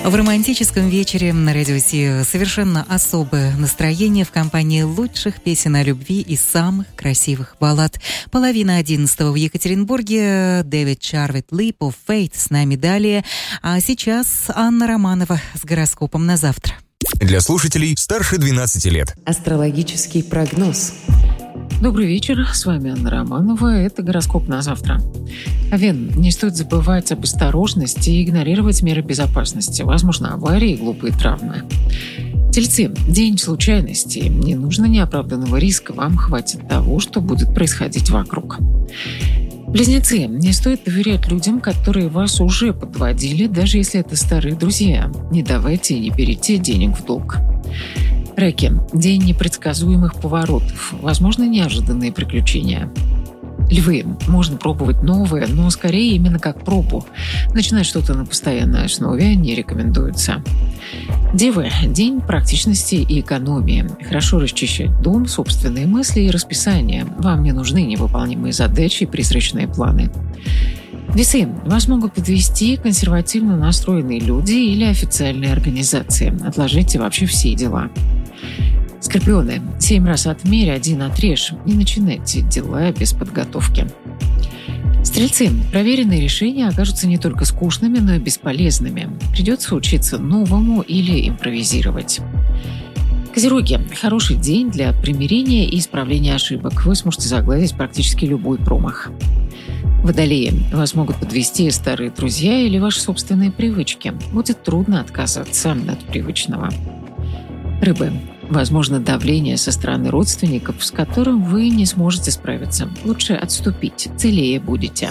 В романтическом вечере на Радио Си совершенно особое настроение в компании лучших песен о любви и самых красивых баллад. 10:30 в Екатеринбурге. Дэвид Чарвит, Leap of Faith с нами далее. А сейчас Анна Романова с гороскопом на завтра. Для слушателей старше 12 лет. Астрологический прогноз. Добрый вечер, с вами Анна Романова, это гороскоп на завтра. Овен, не стоит забывать об осторожности и игнорировать меры безопасности, возможно, аварии и глупые травмы. Тельцы, день случайностей, не нужно неоправданного риска, вам хватит того, что будет происходить вокруг. Близнецы, не стоит доверять людям, которые вас уже подводили, даже если это старые друзья. Не давайте и не берите денег в долг. Раки, день непредсказуемых поворотов, возможно, неожиданные приключения. Львы, можно пробовать новое, но скорее именно как пробу. Начинать что-то на постоянной основе не рекомендуется. Девы, день практичности и экономии. Хорошо расчищать дом, собственные мысли и расписание. Вам не нужны невыполнимые задачи и призрачные планы. Весы, вас могут подвести консервативно настроенные люди или официальные организации. Отложите вообще все дела. Скорпионы, 7 раз отмерь, 1 отрежь. Не начинайте дела без подготовки. Стрельцы, проверенные решения окажутся не только скучными, но и бесполезными. Придется учиться новому или импровизировать. Козероги, хороший день для примирения и исправления ошибок. Вы сможете загладить практически любой промах. Водолеи, вас могут подвести старые друзья или ваши собственные привычки. Будет трудно отказаться от привычного. Рыбы, возможно давление со стороны родственников, с которым вы не сможете справиться. Лучше отступить, целее будете.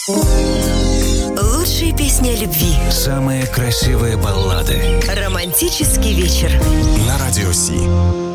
Лучшие песни о любви. Самые красивые баллады. Романтический вечер. На Радио Си.